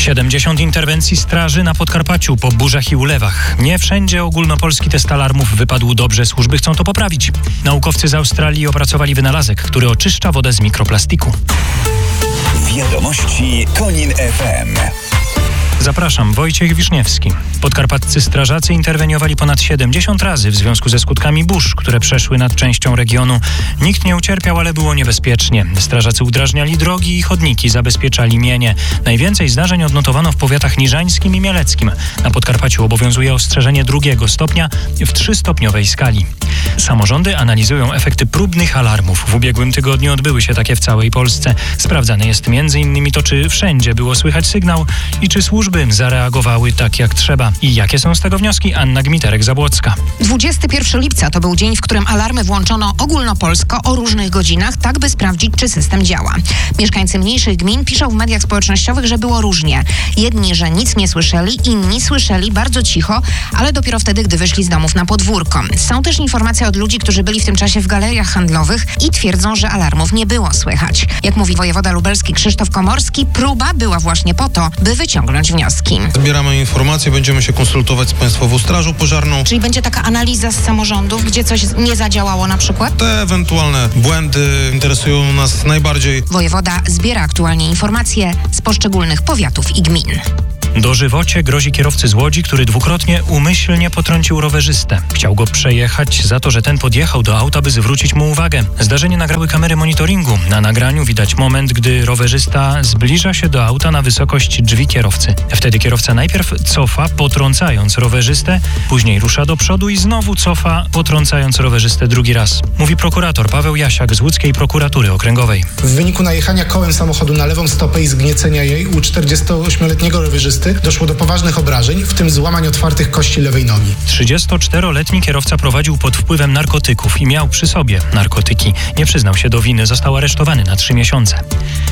70 interwencji straży na Podkarpaciu po burzach i ulewach. Nie wszędzie ogólnopolski test alarmów wypadł dobrze, służby chcą to poprawić. Naukowcy z Australii opracowali wynalazek, który oczyszcza wodę z mikroplastiku. Wiadomości Konin FM. Zapraszam, Wojciech Wiszniewski. Podkarpaccy strażacy interweniowali ponad 70 razy w związku ze skutkami burz, które przeszły nad częścią regionu. Nikt nie ucierpiał, ale było niebezpiecznie. Strażacy udrażniali drogi i chodniki, zabezpieczali mienie. Najwięcej zdarzeń odnotowano w powiatach niżańskim i mieleckim. Na Podkarpaciu obowiązuje ostrzeżenie 2 stopnia w 3-stopniowej skali. Samorządy analizują efekty próbnych alarmów. W ubiegłym tygodniu odbyły się takie w całej Polsce. Sprawdzane jest m.in. to, czy wszędzie było słychać sygnał i czy służby zareagowały tak jak trzeba. I jakie są z tego wnioski? Anna Gmiterek-Zabłocka. 21 lipca to był dzień, w którym alarmy włączono ogólnopolsko o różnych godzinach, tak by sprawdzić, czy system działa. Mieszkańcy mniejszych gmin piszą w mediach społecznościowych, że było różnie. Jedni, że nic nie słyszeli, inni słyszeli bardzo cicho, ale dopiero wtedy, gdy wyszli z domów na podwórko. Są też informacje od ludzi, którzy byli w tym czasie w galeriach handlowych i twierdzą, że alarmów nie było słychać. Jak mówi wojewoda lubelski Krzysztof Komorski, próba była właśnie po to, by wyciągnąć wnioski. Zbieramy informacje, będziemy się konsultować z Państwową Strażą Pożarną. Czyli będzie taka analiza z samorządów, gdzie coś nie zadziałało na przykład? Te ewentualne błędy interesują nas najbardziej. Wojewoda zbiera aktualnie informacje z poszczególnych powiatów i gmin. Dożywocie grozi kierowcy z Łodzi, który dwukrotnie umyślnie potrącił rowerzystę. Chciał go przejechać za to, że ten podjechał do auta, by zwrócić mu uwagę. Zdarzenie nagrały kamery monitoringu. Na nagraniu widać moment, gdy rowerzysta zbliża się do auta na wysokość drzwi kierowcy. Wtedy kierowca najpierw cofa, potrącając rowerzystę, później rusza do przodu i znowu cofa, potrącając rowerzystę drugi raz. Mówi prokurator Paweł Jasiak z Łódzkiej Prokuratury Okręgowej. W wyniku najechania kołem samochodu na lewą stopę i zgniecenia jej u 48-letniego rowerzysty doszło do poważnych obrażeń, w tym złamań otwartych kości lewej nogi. 34-letni kierowca prowadził pod wpływem narkotyków i miał przy sobie narkotyki. Nie przyznał się do winy, został aresztowany na 3 miesiące.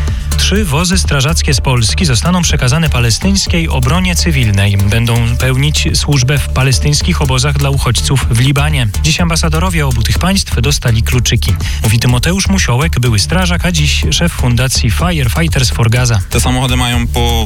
3 wozy strażackie z Polski zostaną przekazane palestyńskiej obronie cywilnej. Będą pełnić służbę w palestyńskich obozach dla uchodźców w Libanie. Dziś ambasadorowie obu tych państw dostali kluczyki. Mówi Tymoteusz Musiołek, były strażak, a dziś szef fundacji Firefighters for Gaza. Te samochody mają po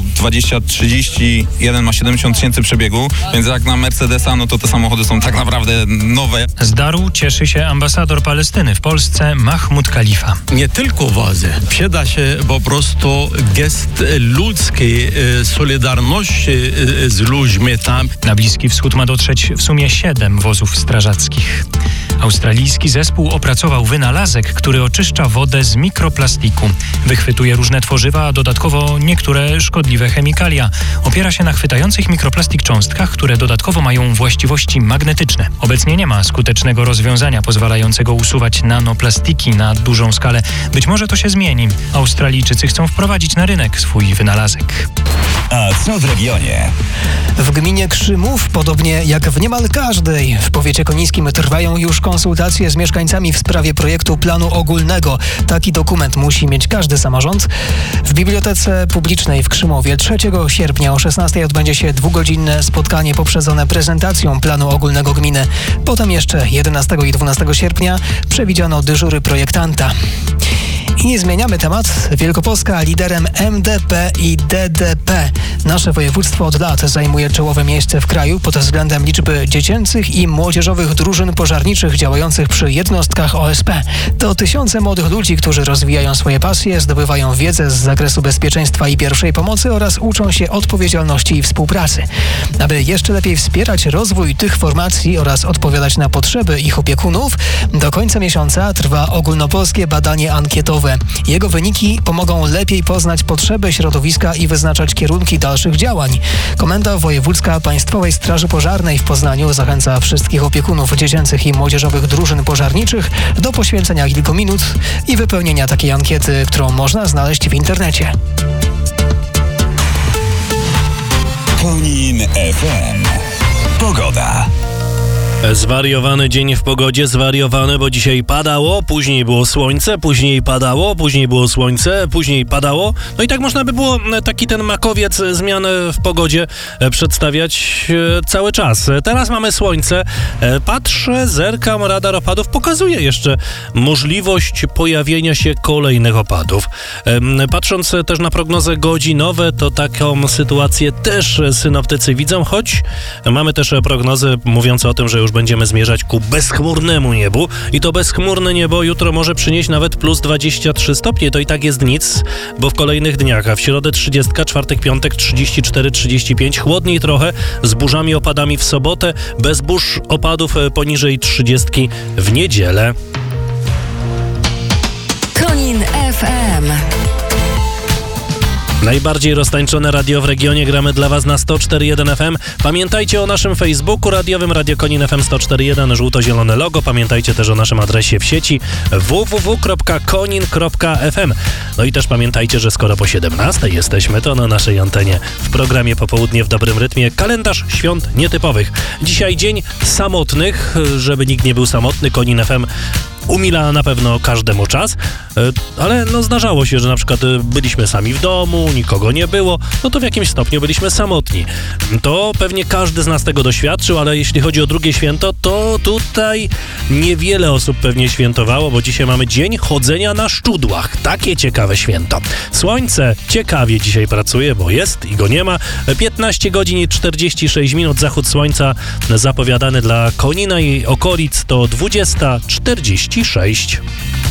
20-30, jeden ma 70 tysięcy przebiegu, więc jak na Mercedesa, no to te samochody są tak naprawdę nowe. Z daru cieszy się ambasador Palestyny w Polsce Mahmud Khalifa. Nie tylko wozy. Przyda się po prostu gest ludzkiej solidarności z ludźmi tam. Na Bliski Wschód ma dotrzeć w sumie 7 wozów strażackich. Australijski zespół opracował wynalazek, który oczyszcza wodę z mikroplastiku. Wychwytuje różne tworzywa, a dodatkowo niektóre szkodliwe chemikalia. Opiera się na chwytających mikroplastik cząstkach, które dodatkowo mają właściwości magnetyczne. Obecnie nie ma skutecznego rozwiązania pozwalającego usuwać nanoplastiki na dużą skalę. Być może to się zmieni. Australijczycy chcą wprowadzić na rynek swój wynalazek. A co w regionie? W gminie Krzymów, podobnie jak w niemal każdej, w powiecie konińskim trwają już konsultacje z mieszkańcami w sprawie projektu planu ogólnego. Taki dokument musi mieć każdy samorząd. W Bibliotece Publicznej w Krzymowie 3 sierpnia o 16 odbędzie się 2-godzinne spotkanie poprzedzone prezentacją planu ogólnego gminy. Potem jeszcze 11 i 12 sierpnia przewidziano dyżury projektanta. I nie zmieniamy temat. Wielkopolska liderem MDP i DDP. Nasze województwo od lat zajmuje czołowe miejsce w kraju pod względem liczby dziecięcych i młodzieżowych drużyn pożarniczych działających przy jednostkach OSP. To tysiące młodych ludzi, którzy rozwijają swoje pasje, zdobywają wiedzę z zakresu bezpieczeństwa i pierwszej pomocy oraz uczą się odpowiedzialności i współpracy. Aby jeszcze lepiej wspierać rozwój tych formacji oraz odpowiadać na potrzeby ich opiekunów, do końca miesiąca trwa ogólnopolskie badanie ankietowe. Jego wyniki pomogą lepiej poznać potrzeby środowiska i wyznaczać kierunki dalszych działań. Komenda Wojewódzka Państwowej Straży Pożarnej w Poznaniu zachęca wszystkich opiekunów dziecięcych i młodzieżowych drużyn pożarniczych do poświęcenia kilku minut i wypełnienia takiej ankiety, którą można znaleźć w internecie. Konin FM. Pogoda. Zwariowany dzień w pogodzie, zwariowany, bo dzisiaj padało, później było słońce, później padało, później było słońce, później padało. No i tak można by było taki ten makowiec zmian w pogodzie przedstawiać cały czas. Teraz mamy słońce, patrzę, zerkam, radar opadów pokazuje jeszcze możliwość pojawienia się kolejnych opadów. Patrząc też na prognozy godzinowe, to taką sytuację też synoptycy widzą, choć mamy też prognozy mówiące o tym, że już będziemy zmierzać ku bezchmurnemu niebu i to bezchmurne niebo jutro może przynieść nawet plus 23 stopnie. To i tak jest nic, bo w kolejnych dniach, a w środę 30, czwartek, piątek 34-35, chłodniej trochę, z burzami, opadami w sobotę, bez burz, opadów poniżej 30 w niedzielę. Konin FM. Najbardziej roztańczone radio w regionie, gramy dla Was na 104.1 FM. Pamiętajcie o naszym Facebooku radiowym, Radio Konin FM 104.1, żółto-zielone logo. Pamiętajcie też o naszym adresie w sieci www.konin.fm. No i też pamiętajcie, że skoro po 17 jesteśmy, to na naszej antenie w programie Popołudnie w dobrym rytmie kalendarz świąt nietypowych. Dzisiaj dzień samotnych, żeby nikt nie był samotny. Konin FM umila na pewno każdemu czas, ale no zdarzało się, że na przykład byliśmy sami w domu, nikogo nie było, no to w jakimś stopniu byliśmy samotni. To pewnie każdy z nas tego doświadczył, ale jeśli chodzi o drugie święto, to tutaj niewiele osób pewnie świętowało, bo dzisiaj mamy dzień chodzenia na szczudłach. Takie ciekawe święto. Słońce ciekawie dzisiaj pracuje, bo jest i go nie ma. 15 godzin i 46 minut, zachód słońca zapowiadany dla Konina i okolic to 20:46.